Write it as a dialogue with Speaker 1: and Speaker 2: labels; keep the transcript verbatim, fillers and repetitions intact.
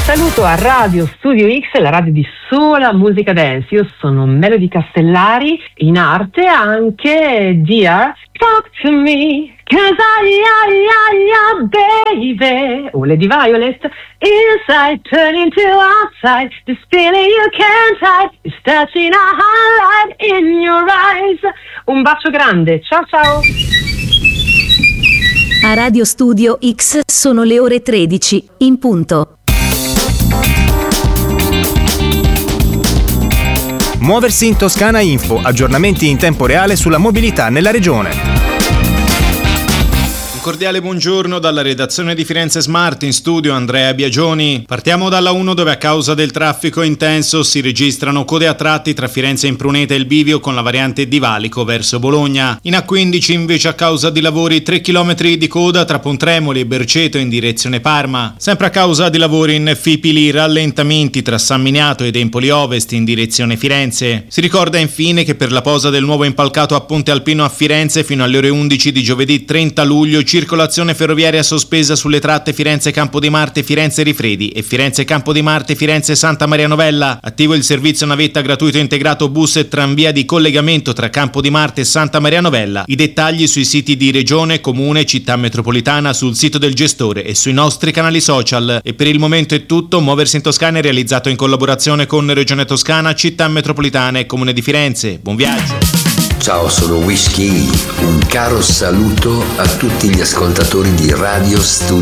Speaker 1: saluto a Radio Studio X, la radio di sola musica dance. Io sono Melody Castellari, in arte anche Dear Talk to Me, cause I, I, I, I, baby. O Lady Violet, inside turning to outside, this feeling you can't hide, is touching a highlight in your eyes. Un bacio grande, ciao ciao.
Speaker 2: A Radio Studio X sono le ore tredici, in punto.
Speaker 3: Muoversi in Toscana Info, aggiornamenti in tempo reale sulla mobilità nella regione.
Speaker 4: Cordiale buongiorno dalla redazione di Firenze Smart, in studio Andrea Biagioni. Partiamo dalla uno, dove a causa del traffico intenso si registrano code a tratti tra Firenze Impruneta e il bivio con la variante di Valico verso Bologna. In A quindici invece a causa di lavori tre chilometri di coda tra Pontremoli e Berceto in direzione Parma. Sempre a causa di lavori in Fipili rallentamenti tra San Miniato ed Empoli Ovest in direzione Firenze. Si ricorda infine che per la posa del nuovo impalcato a Ponte Alpino a Firenze fino alle ore undici di giovedì trenta luglio circolazione ferroviaria sospesa sulle tratte Firenze Campo di Marte Firenze Rifredi e Firenze Campo di Marte Firenze Santa Maria Novella. Attivo il servizio navetta gratuito integrato bus e tranvia di collegamento tra Campo di Marte e Santa Maria Novella. I dettagli sui siti di Regione, Comune, Città Metropolitana, sul sito del gestore e sui nostri canali social. E per il momento è tutto. Muoversi in Toscana è realizzato in collaborazione con Regione Toscana, Città Metropolitana e Comune di Firenze. Buon viaggio!
Speaker 5: Ciao, sono Whisky. Un caro saluto a tutti gli ascoltatori di Radio Studio